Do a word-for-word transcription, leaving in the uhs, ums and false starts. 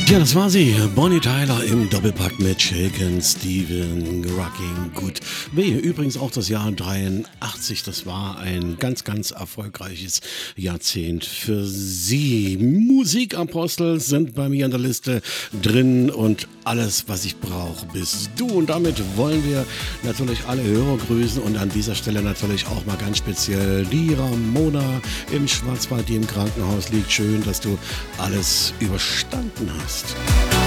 Ja, das war sie. Bonnie Tyler im Doppelpack mit Shaken, Steven, Rocking Good. Wehe, übrigens auch das Jahr dreiundachtzig. Das war ein ganz, ganz erfolgreiches Jahrzehnt für sie. Musikapostel sind bei mir an der Liste drin und alles, was ich brauche, bist du. Und damit wollen wir natürlich alle Hörer grüßen und an dieser Stelle natürlich auch mal ganz speziell die Ramona im Schwarzwald, die im Krankenhaus liegt. Schön, dass du alles überstanden hast.